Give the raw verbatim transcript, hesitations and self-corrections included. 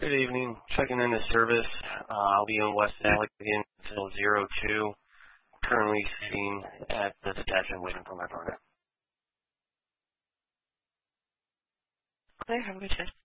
Good evening. Checking into service. Uh, I'll be on West Allegan until zero two. Currently sitting at the detachment waiting for my partner. Okay, have a good shift.